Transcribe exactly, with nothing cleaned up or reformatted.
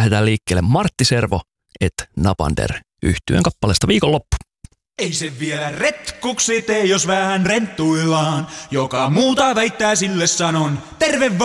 lähdetään liikkeelle Martti Servo et Napander -yhtyeen kappaleesta Viikonloppu. Ei se vielä retkuksi tee, jos vähän renttuillaan. Joka muuta väittää, sille sanon terve vaan.